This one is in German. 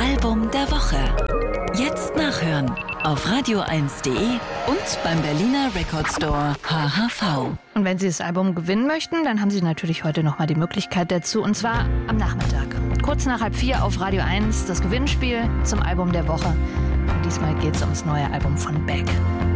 Album der Woche. Jetzt nachhören auf radio1.de und beim Berliner Record Store HHV. Und wenn Sie das Album gewinnen möchten, dann haben Sie natürlich heute nochmal die Möglichkeit dazu, und zwar am Nachmittag. Kurz nach 3:30 auf Radio 1 das Gewinnspiel zum Album der Woche. Und diesmal geht es ums neue Album von Beck.